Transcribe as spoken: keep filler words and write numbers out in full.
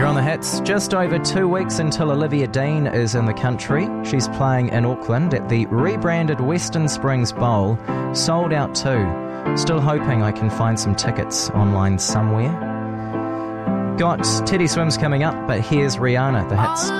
You're on the hits. Just over two weeks until Olivia Dean is in the country. She's playing in Auckland at the rebranded Western Springs Bowl. Sold out too. Still hoping I can find some tickets online somewhere. Got Teddy Swims coming up, but here's Rihanna, the hits.